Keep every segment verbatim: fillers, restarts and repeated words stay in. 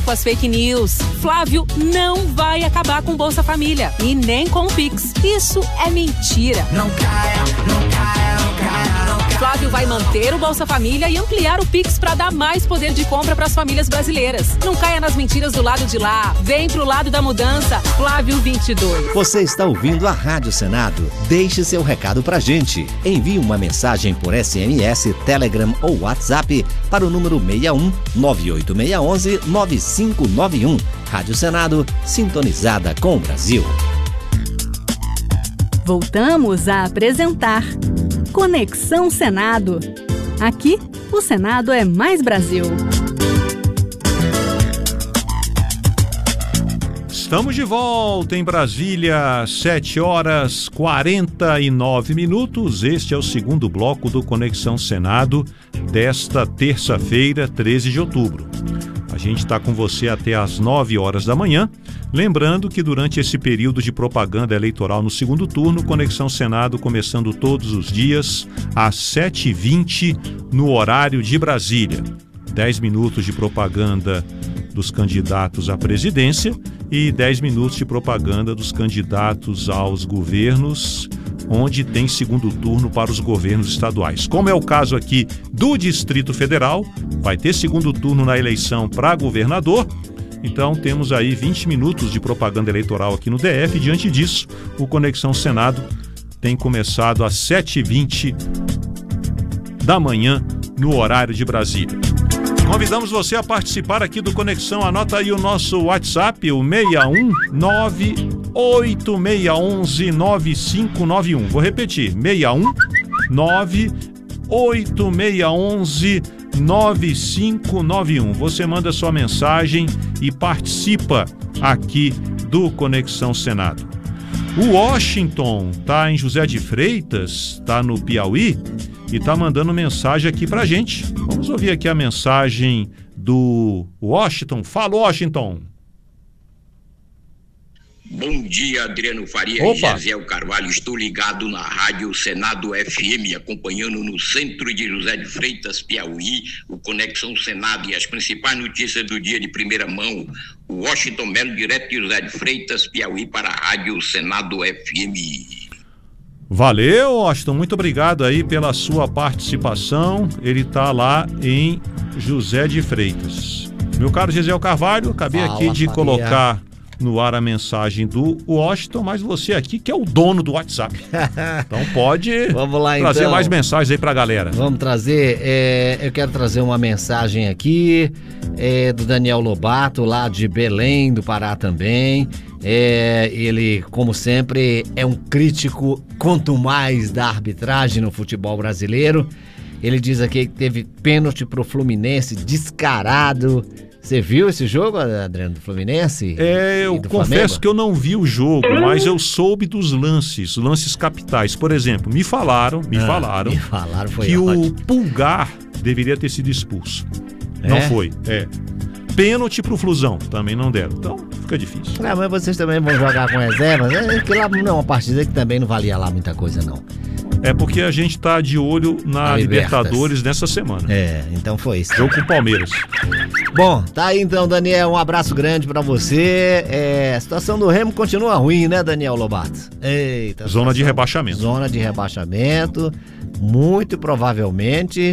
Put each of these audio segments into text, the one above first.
com as fake news. Flávio não vai acabar com Bolsa Família e nem com o Pix. Isso é mentira. Não caia, não caia, não caia, não caia. Flávio vai manter o Bolsa Família e ampliar o Pix para dar mais poder de compra para as famílias brasileiras. Não caia nas mentiras do lado de lá. Vem pro lado da mudança. Flávio vinte e dois. Você está ouvindo a Rádio Senado. Deixe seu recado pra gente. Envie uma mensagem por S M S, Telegram ou WhatsApp para o número seis um nove oito seis um um nove cinco nove um. Rádio Senado, sintonizada com o Brasil. Voltamos a apresentar Conexão Senado. Aqui, o Senado é mais Brasil. Estamos de volta em Brasília, sete horas e quarenta e nove minutos. Este é o segundo bloco do Conexão Senado desta terça-feira, treze de outubro. A gente está com você até às nove horas da manhã. Lembrando que durante esse período de propaganda eleitoral no segundo turno, Conexão Senado começando todos os dias às sete e vinte no horário de Brasília. dez minutos de propaganda dos candidatos à presidência e dez minutos de propaganda dos candidatos aos governos, onde tem segundo turno para os governos estaduais. Como é o caso aqui do Distrito Federal, vai ter segundo turno na eleição para governador. Então temos aí vinte minutos de propaganda eleitoral aqui no D F. Diante disso, o Conexão Senado tem começado às sete e vinte da manhã no horário de Brasília. Convidamos você a participar aqui do Conexão. Anota aí o nosso WhatsApp, o seis um nove oito seis um um nove cinco nove um. Vou repetir, seis um nove oito seis um um nove cinco nove um. Você manda sua mensagem e participa aqui do Conexão Senado. O Washington tá em José de Freitas, tá no Piauí e tá mandando mensagem aqui pra gente. Vamos ouvir aqui a mensagem do Washington. Fala, Washington. Bom dia, Adriano Faria Opa. e Gesiel Carvalho. Estou ligado na Rádio Senado F M, acompanhando no centro de José de Freitas, Piauí, o Conexão Senado e as principais notícias do dia de primeira mão. O Washington Melo, direto de José de Freitas, Piauí, para a Rádio Senado F M. Valeu, Washington. Muito obrigado aí pela sua participação. Ele está lá em José de Freitas. Meu caro Gesiel Carvalho, acabei Fala, aqui de Faria. colocar no ar a mensagem do Washington, mas você aqui que é o dono do WhatsApp. Então pode Vamos lá, trazer então. mais mensagens aí pra galera. Vamos trazer, é, eu quero trazer uma mensagem aqui é, do Daniel Lobato, lá de Belém, do Pará também. É, ele, como sempre, é um crítico quanto mais da arbitragem no futebol brasileiro. Ele diz aqui que teve pênalti pro Fluminense, descarado. Você viu esse jogo, Adriano, do Fluminense? É, eu confesso Flamengo? que eu não vi o jogo, mas eu soube dos lances, lances capitais. Por exemplo, me falaram, me ah, falaram, me falaram foi que ótimo. o Pulgar deveria ter sido expulso. É? Não foi, é. Pênalti pro Flusão, também não deram. Então, fica difícil. Ah, mas vocês também vão jogar com reservas? É que lá não é uma partida que também não valia lá muita coisa, não. É porque a gente tá de olho na A Libertadores nessa semana. É, então foi isso. Jogo com o Palmeiras. Bom, tá aí então, Daniel, um abraço grande pra você. É, a situação do Remo continua ruim, né, Daniel Lobato? Eita. Zona situação, de rebaixamento. Zona de rebaixamento, muito provavelmente.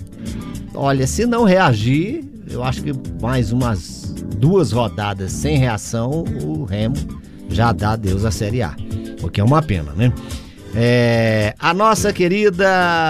Olha, se não reagir, eu acho que mais umas duas rodadas sem reação, o Remo já dá adeus à Série A. O que é uma pena, né? É, a nossa querida,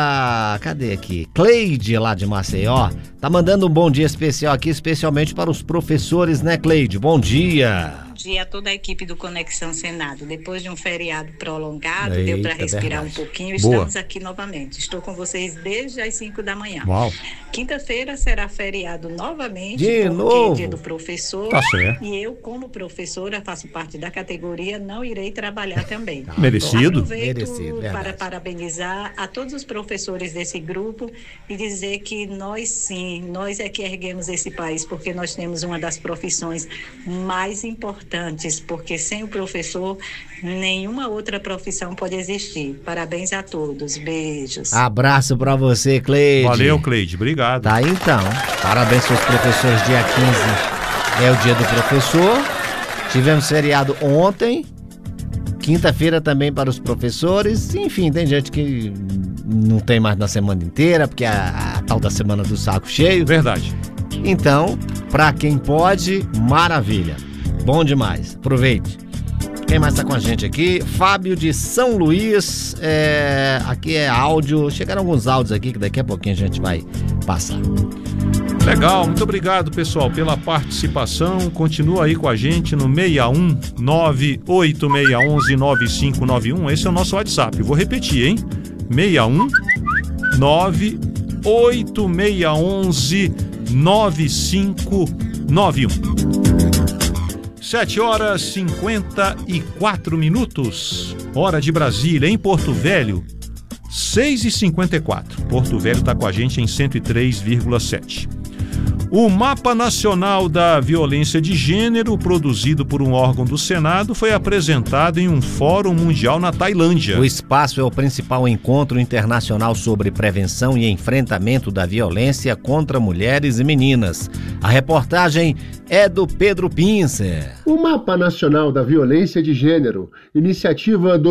cadê aqui? Cleide, lá de Maceió, tá mandando um bom dia especial aqui, especialmente para os professores, né, Cleide? Bom dia! Bom dia a toda a equipe do Conexão Senado. Depois de um feriado prolongado, Eita, deu para respirar verdade. um pouquinho. Boa. Estamos aqui novamente. Estou com vocês desde as cinco da manhã. Uau. Quinta-feira será feriado novamente, De porque novo? é dia do professor. Tá certo. E eu, como professora, faço parte da categoria, não irei trabalhar também. Merecido. Aproveito Merecido, verdade. para parabenizar a todos os professores desse grupo e dizer que nós sim, nós é que erguemos esse país, porque nós temos uma das profissões mais importantes, porque sem o professor, nenhuma outra profissão pode existir. Parabéns a todos, beijos. Abraço pra você, Cleide. Valeu, Cleide, obrigado. Tá aí então. Parabéns para os professores dia quinze É o dia do professor. Tivemos feriado ontem. Quinta-feira também para os professores. Enfim, tem gente que não tem mais na semana inteira, porque a, a tal da semana do saco cheio. Verdade. Então, para quem pode, maravilha. Bom demais. Aproveite. Quem mais está com a gente aqui? Fábio de São Luís. É, aqui é áudio. Chegaram alguns áudios aqui que daqui a pouquinho a gente vai passar. Legal, muito obrigado, pessoal, pela participação. Continua aí com a gente no seis um nove oito seis um um nove cinco nove um. Esse é o nosso WhatsApp. Vou repetir, hein? seis um nove oito seis um um nove cinco nove um. sete horas e cinquenta e quatro minutos, hora de Brasília, em Porto Velho, seis e cinquenta e quatro. Porto Velho está com a gente em cento e três vírgula sete. O Mapa Nacional da Violência de Gênero, produzido por um órgão do Senado, foi apresentado em um fórum mundial na Tailândia. O espaço é o principal encontro internacional sobre prevenção e enfrentamento da violência contra mulheres e meninas. A reportagem é do Pedro Pincer. O Mapa Nacional da Violência de Gênero, iniciativa do